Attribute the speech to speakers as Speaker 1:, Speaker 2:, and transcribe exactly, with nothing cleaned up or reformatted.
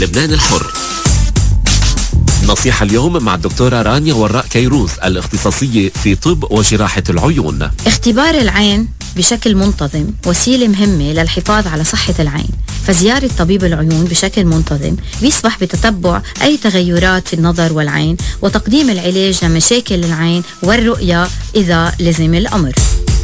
Speaker 1: لبنان الحر. نصيحة اليوم مع الدكتورة رانيا وراء كيروس، الاختصاصية في طب وجراحة العيون.
Speaker 2: اختبار العين بشكل منتظم وسيلة مهمة للحفاظ على صحة العين، فزيارة طبيب العيون بشكل منتظم بيسمح بتتبع أي تغيرات في النظر والعين وتقديم العلاج لمشاكل العين والرؤية إذا لزم الأمر.